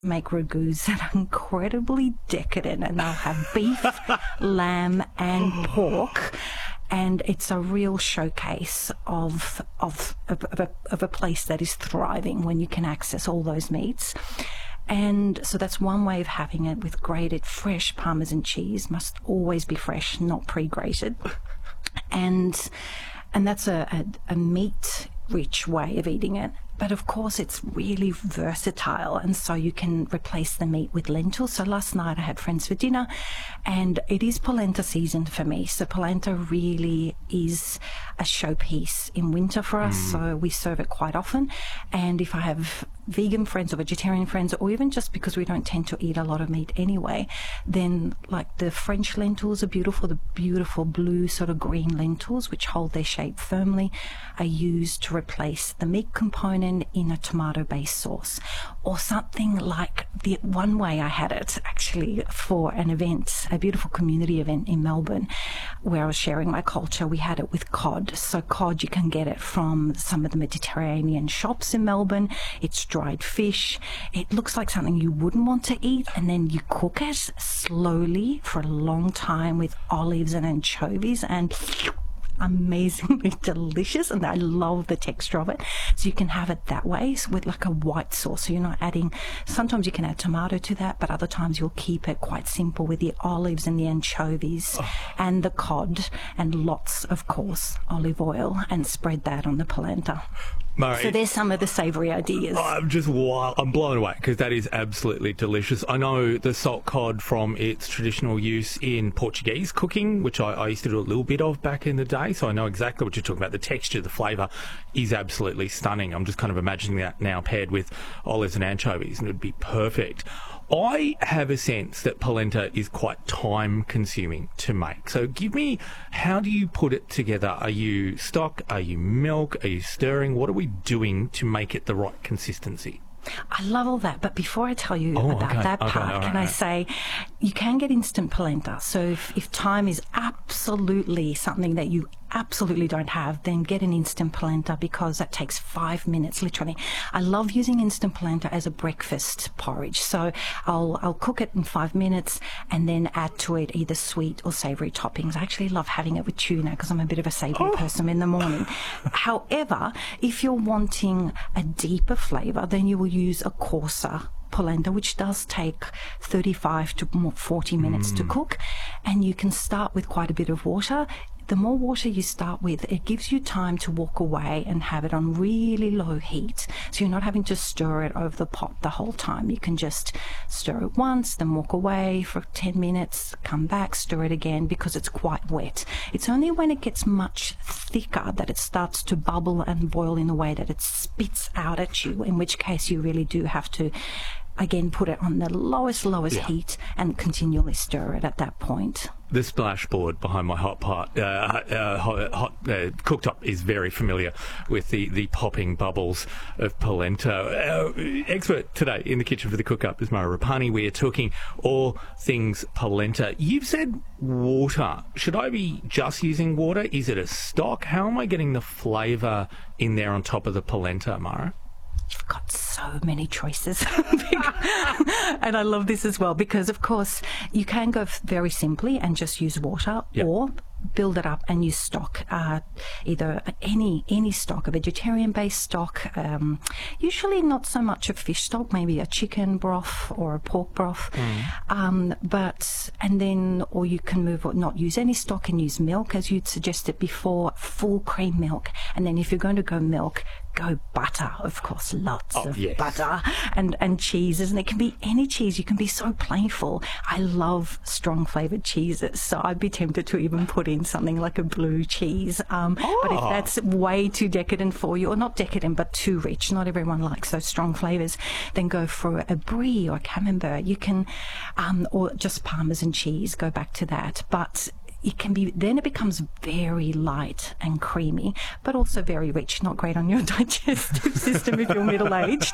make ragouts that are incredibly decadent, and they'll have beef, lamb and pork. And it's a real showcase of a place that is thriving when you can access all those meats. And so that's one way of having it, with grated fresh Parmesan cheese. Must always be fresh, not pre-grated. And that's a meat-rich way of eating it. But of course, it's really versatile, and so you can replace the meat with lentils. So last night I had friends for dinner, and it is polenta season for me. So polenta really is a showpiece in winter for us, so we serve it quite often. And if I have vegan friends or vegetarian friends, or even just because we don't tend to eat a lot of meat anyway, then like the French lentils are beautiful. The beautiful blue sort of green lentils, which hold their shape firmly, are used to replace the meat component in a tomato-based sauce. Or something like the one way I had it actually for an event, a beautiful community event in Melbourne, where I was sharing my culture. We had it with cod. So cod, you can get it from some of the Mediterranean shops in Melbourne. It's dried fish. It looks like something you wouldn't want to eat, and then you cook it slowly for a long time with olives and anchovies, and amazingly delicious, and I love the texture of it. So you can have it that way with like a white sauce, so you're not adding, sometimes you can add tomato to that, but other times you'll keep it quite simple with the olives and the anchovies and the cod, and lots, of course, olive oil, and spread that on the polenta. Murray, so there's some of the savoury ideas. I'm just wild. I'm blown away, because that is absolutely delicious. I know the salt cod from its traditional use in Portuguese cooking, which I used to do a little bit of back in the day, so I know exactly what you're talking about. The texture, the flavour is absolutely stunning. I'm just kind of imagining that now paired with olives and anchovies, and it would be perfect. I have a sense that polenta is quite time consuming to make. So give me, how do you put it together? Are you stock? Are you milk? Are you stirring? What are we doing to make it the right consistency? I love all that, but before I tell you about that part, can I say you can get instant polenta. So if time is absolutely something that you absolutely don't have, then get an instant polenta, because that takes 5 minutes, literally. I love using instant polenta as a breakfast porridge. So I'll cook it in 5 minutes and then add to it either sweet or savoury toppings. I actually love having it with tuna, because I'm a bit of a savoury person in the morning. However, if you're wanting a deeper flavour, then you will use a coarser polenta, which does take 35 to 40 minutes to cook, and you can start with quite a bit of water. The more water you start with, it gives you time to walk away and have it on really low heat. So you're not having to stir it over the pot the whole time. You can just stir it once, then walk away for 10 minutes, come back, stir it again, because it's quite wet. It's only when it gets much thicker that it starts to bubble and boil in a way that it spits out at you, in which case you really do have to again put it on the lowest heat and continually stir it at that point. The splashboard behind my hot pot, cooktop is very familiar with the popping bubbles of polenta. Our expert today in the kitchen for the cook-up is Mara Rapani. We are talking all things polenta. You've said water. Should I be just using water? Is it a stock? How am I getting the flavour in there on top of the polenta, Mara? You've got so many choices. And I love this as well, because of course you can go very simply and just use water, or build it up and use stock, either any stock, a vegetarian-based stock, usually not so much a fish stock, maybe a chicken broth or a pork broth, or you can not use any stock and use milk, as you'd suggested before, full cream milk. And then if you're going to go milk, go butter, of course, lots of butter and cheeses, and it can be any cheese. You can be so playful. I love strong flavoured cheeses, so I'd be tempted to even put in something like a blue cheese. But if that's way too decadent for you, or not decadent but too rich, not everyone likes those strong flavours, then go for a brie or a camembert. You can, or just Parmesan cheese, go back to that. But it can be, then it becomes very light and creamy, but also very rich. Not great on your digestive system if you're middle-aged,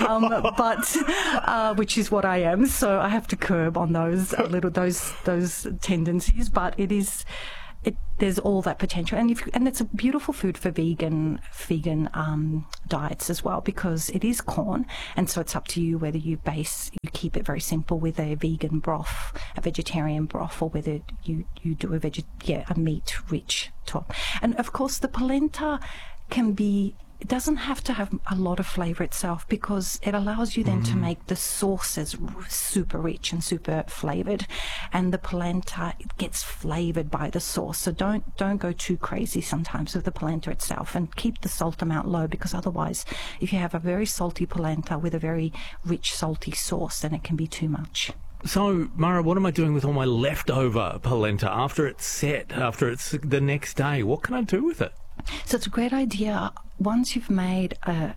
which is what I am. So I have to curb on those tendencies. But it is there's all that potential, and it's a beautiful food for vegan diets as well, because it is corn, and so it's up to you whether you keep it very simple with a vegan broth, a vegetarian broth, or whether you do a meat rich top. And of course the polenta it doesn't have to have a lot of flavour itself, because it allows you then to make the sauces super rich and super flavoured, and the polenta, it gets flavoured by the sauce. So don't go too crazy sometimes with the polenta itself, and keep the salt amount low, because otherwise if you have a very salty polenta with a very rich salty sauce, then it can be too much. So, Mara, what am I doing with all my leftover polenta after it's set, after it's the next day? What can I do with it? So it's a great idea, once you've made a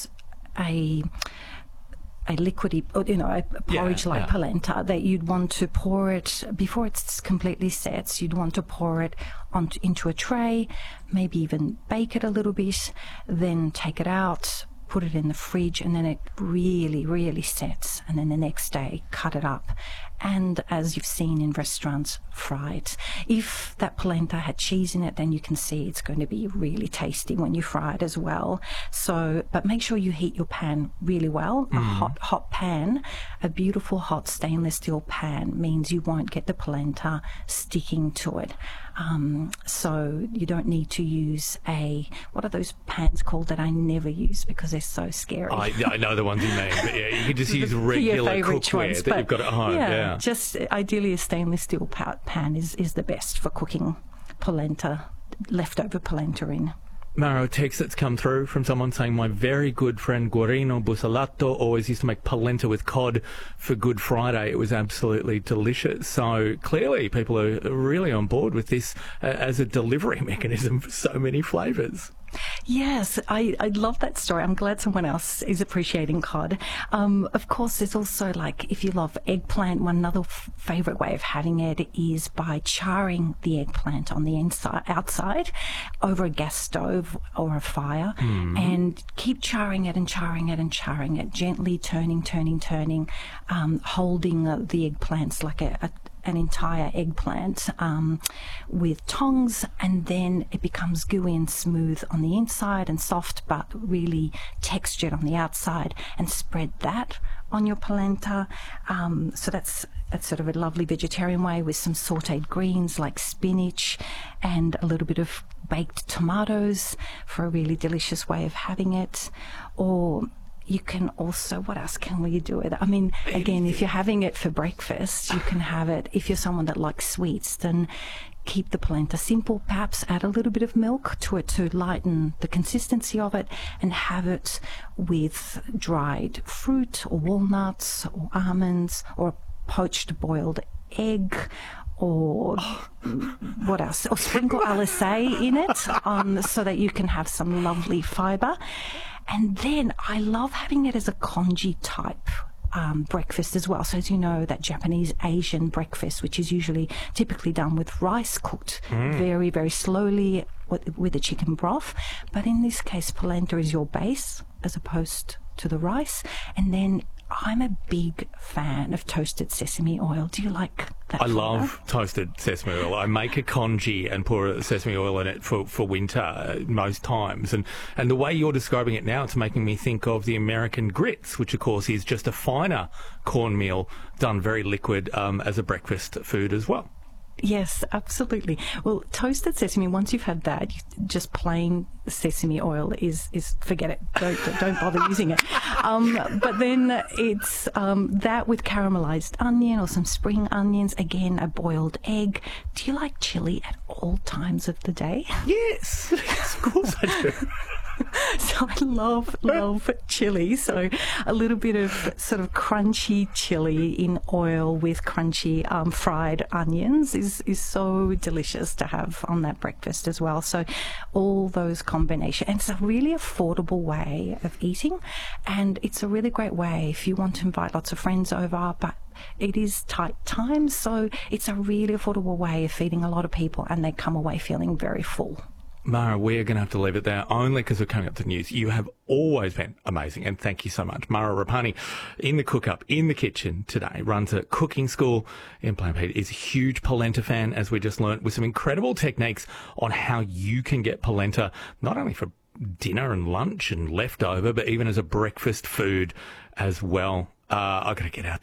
liquidy, a porridge-like polenta, that you'd want to pour it, before it's completely set, you'd want to pour it into a tray, maybe even bake it a little bit, then take it out, put it in the fridge, and then it really, really sets, and then the next day cut it up, and as you've seen in restaurants, fry it. If that polenta had cheese in it, then you can see it's going to be really tasty when you fry it as well. So, but make sure you heat your pan really well. A hot pan, a beautiful hot stainless steel pan, means you won't get the polenta sticking to it. So you don't need to use what are those pans called that I never use because they're so scary? I know the ones you mean, but yeah, you can just use regular cookware that you've got at home. Yeah. Just ideally a stainless steel pan is the best for cooking polenta, leftover polenta in. Mara, a text that's come through from someone saying, my very good friend Guarino Busalato always used to make polenta with cod for Good Friday. It was absolutely delicious. So clearly people are really on board with this as a delivery mechanism for so many flavours. Yes, I love that story. I'm glad someone else is appreciating cod. Of course, there's also, like, if you love eggplant, one another favourite way of having it is by charring the eggplant on the outside over a gas stove or a fire, and keep charring it and charring it and charring it, gently turning, holding the eggplants like an entire eggplant with tongs, and then it becomes gooey and smooth on the inside and soft but really textured on the outside, and spread that on your polenta. So that's sort of a lovely vegetarian way, with some sautéed greens like spinach and a little bit of baked tomatoes for a really delicious way of having it. Or you can also, what else can we do with it? I mean, again, if you're having it for breakfast, you can have it, if you're someone that likes sweets, then keep the polenta simple, perhaps add a little bit of milk to it to lighten the consistency of it, and have it with dried fruit or walnuts or almonds or a poached boiled egg, or what else? Or sprinkle alizé in it so that you can have some lovely fibre. And then I love having it as a congee type breakfast as well. So as you know, that Japanese Asian breakfast, which is typically done with rice cooked very, very slowly with a chicken broth. But in this case, polenta is your base as opposed to the rice. And then I'm a big fan of toasted sesame oil. Do you like that? I love toasted sesame oil. I make a congee and pour sesame oil in it for winter most times. And the way you're describing it now, it's making me think of the American grits, which of course is just a finer cornmeal done very liquid as a breakfast food as well. Yes, absolutely. Well, toasted sesame, once you've had that, just plain sesame oil is forget it. Don't bother using it. But then it's that with caramelized onion or some spring onions, again, a boiled egg. Do you like chili at all times of the day? Yes, of course I do. So I love chili. So a little bit of sort of crunchy chili in oil with crunchy fried onions is so delicious to have on that breakfast as well. So all those combinations. And it's a really affordable way of eating. And it's a really great way if you want to invite lots of friends over, but it is tight times. So it's a really affordable way of feeding a lot of people, and they come away feeling very full. Mara, we're going to have to leave it there only because we're coming up to the news. You have always been amazing, and thank you so much. Mara Rapani in the cook-up, in the kitchen today, runs a cooking school in Plain Pete, is a huge polenta fan, as we just learnt, with some incredible techniques on how you can get polenta, not only for dinner and lunch and leftover, but even as a breakfast food as well. I've got to get out there.